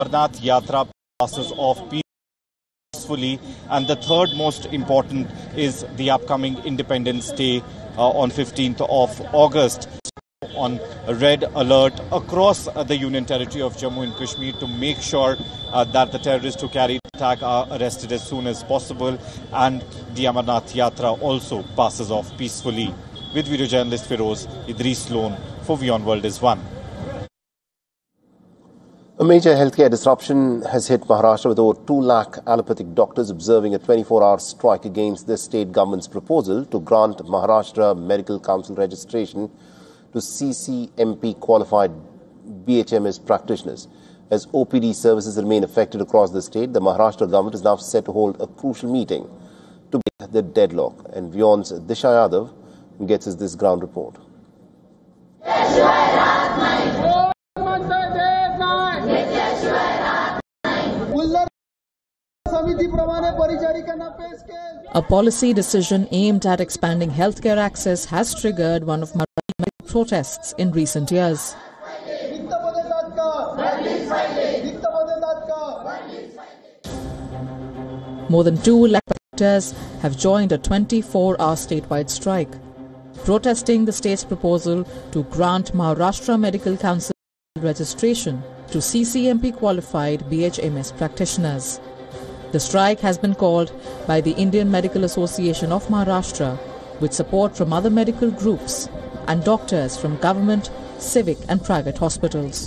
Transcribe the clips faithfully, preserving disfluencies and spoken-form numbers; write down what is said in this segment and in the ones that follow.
Amarnath Yatra passes off peacefully, and the third most important is the upcoming Independence Day uh, on fifteenth of August. On red alert across uh, the Union Territory of Jammu and Kashmir to make sure uh, that the terrorists who carried the attack are arrested as soon as possible, and the Amarnath Yatra also passes off peacefully. With video journalist Feroz Idris Lone for WION World is One. A major healthcare disruption has hit Maharashtra, with over two lakh allopathic doctors observing a twenty-four hour strike against the state government's proposal to grant Maharashtra Medical Council registration to C C M P qualified B H M S practitioners. As O P D services remain affected across the state, the Maharashtra government is now set to hold a crucial meeting to break the deadlock. And WION's Disha Yadav gets us this ground report. A policy decision aimed at expanding healthcare access has triggered one of Maharashtra's protests in recent years. More than two lakh doctors have joined a twenty-four hour statewide strike, protesting the state's proposal to grant Maharashtra Medical Council registration to C C M P qualified B H M S practitioners. The strike has been called by the Indian Medical Association of Maharashtra, with support from other medical groups and doctors from government, civic and private hospitals.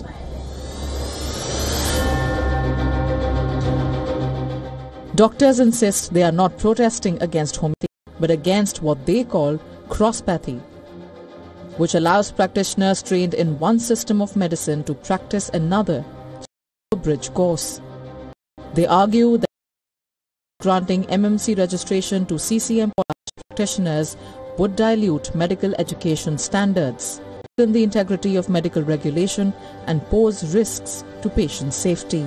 Doctors insist they are not protesting against homeopathy, but against what they call crosspathy, which allows practitioners trained in one system of medicine to practice another through a bridge course. They argue that granting M M C registration to C C M P practitioners would dilute medical education standards, weaken the integrity of medical regulation and pose risks to patient safety.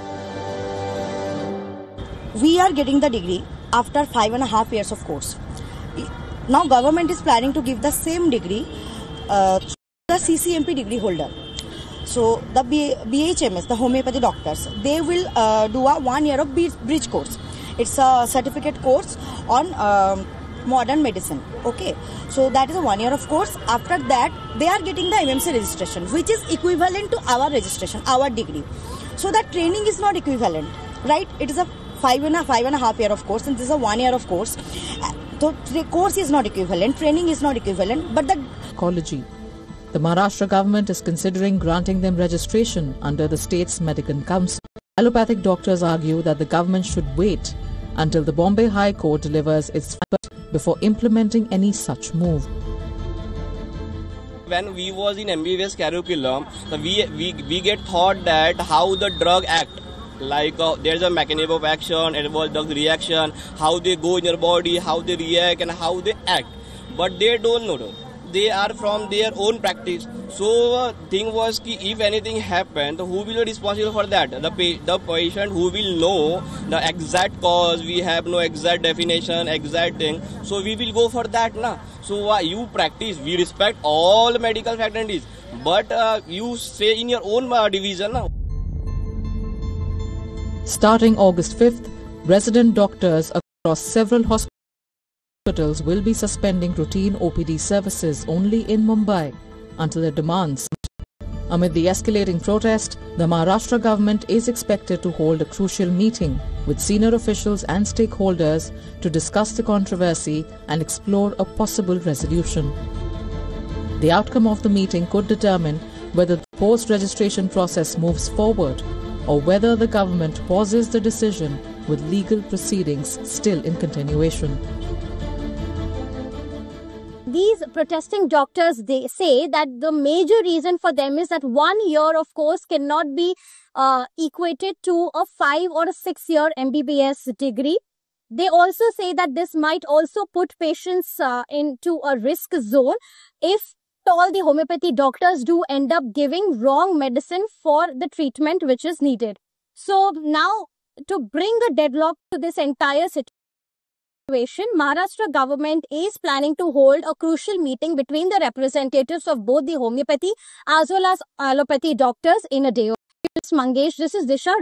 We are getting the degree after five and a half years of course. Now government is planning to give the same degree uh, to the C C M P degree holder. So the B H M S, the homeopathy doctors, they will uh, do a one year of bridge course. It's a certificate course on um, modern medicine. Okay, so that is a one year of course. After that, they are getting the M M C registration, which is equivalent to our registration, our degree. So that training is not equivalent, right? It is a five and a five and a half year of course, and this is a one year of course. So the course is not equivalent, training is not equivalent, but the ecology. The Maharashtra government is considering granting them registration under the state's medical council. Allopathic doctors argue that the government should wait until the Bombay High Court delivers its verdict before implementing any such move. When we was in M B B S curriculum, we, we, we get taught that how the drug act, like uh, there's a mechanism of action, it was drug reaction, how they go in your body, how they react and how they act. But they don't know. They are from their own practice. So uh, thing was ki if anything happened, who will be responsible for that? The, pa the patient who will know the exact cause. We have no exact definition, exact thing. So we will go for that na. So uh, you practice, we respect all medical faculties, but uh, you stay in your own uh, division now. Starting August fifth, resident doctors across several hospitals will be suspending routine O P D services only in Mumbai until their demands. Amid the escalating protest, the Maharashtra government is expected to hold a crucial meeting with senior officials and stakeholders to discuss the controversy and explore a possible resolution. The outcome of the meeting could determine whether the post-registration process moves forward or whether the government pauses the decision with legal proceedings still in continuation. These protesting doctors, they say that the major reason for them is that one year of course cannot be uh, equated to a five or a six year M B B S degree. They also say that this might also put patients uh, into a risk zone if all the homeopathy doctors do end up giving wrong medicine for the treatment which is needed. So now, to bring a deadlock to this entire situation, Maharashtra government is planning to hold a crucial meeting between the representatives of both the homeopathy as well as allopathy doctors in a day. Mangesh, this is Disha.